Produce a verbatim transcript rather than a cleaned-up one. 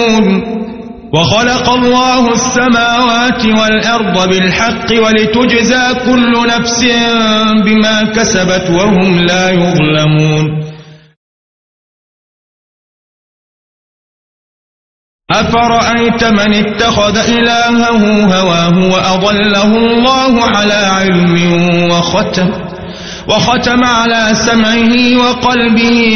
يعلمون وخلق الله السماوات والأرض بالحق ولتجزى كل نفس بما كسبت وهم لا يظلمون أفرأيت من اتخذ إلهه هواه وأضله الله على علم وختم, وختم على سمعه وقلبه